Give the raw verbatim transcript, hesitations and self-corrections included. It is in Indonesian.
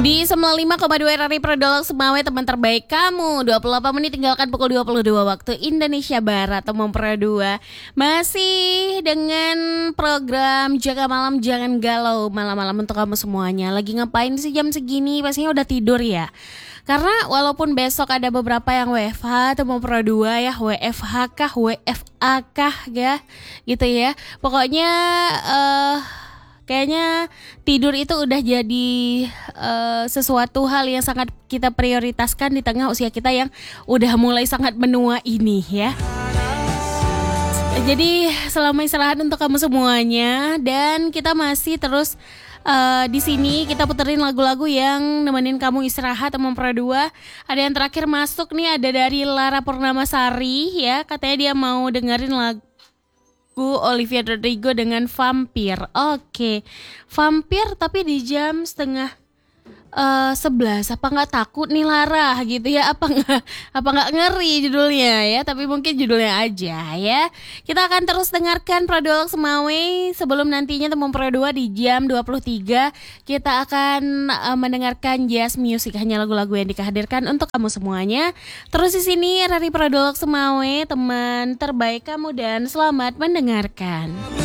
Di sembilan puluh lima koma dua R R I Prodolog Semawe, teman terbaik kamu. Dua puluh delapan menit tinggalkan pukul dua puluh dua waktu Indonesia Barat. Teman Pro dua masih dengan program Jaga Malam Jangan Galau malam-malam untuk kamu semuanya. Lagi ngapain sih jam segini? Pastinya udah tidur ya. Karena walaupun besok ada beberapa yang W F H, Teman Pro dua ya, W F H kah, W F A kah ya, gitu ya. Pokoknya eh uh, kayaknya tidur itu udah jadi uh, sesuatu hal yang sangat kita prioritaskan di tengah usia kita yang udah mulai sangat menua ini ya. Jadi selama istirahat untuk kamu semuanya, dan kita masih terus uh, di sini kita puterin lagu-lagu yang nemenin kamu istirahat. Teman Pro dua, ada yang terakhir masuk nih, ada dari Lara Purnamasari ya, katanya dia mau dengerin lagu Olivia Rodrigo dengan Vampir. Oke, Vampir tapi di jam setengah uh, sebelas. Apa nggak takut nih Lara gitu ya? Apa nggak apa nggak ngeri judulnya ya? Tapi mungkin judulnya aja ya. Kita akan terus dengarkan Prodolog Semawe sebelum nantinya Teman Pro dua di jam dua puluh tiga kita akan uh, mendengarkan jazz music, hanya lagu-lagu yang dihadirkan untuk kamu semuanya. Terus di sini R R I Prodolog Semawe, teman terbaik kamu, dan selamat mendengarkan.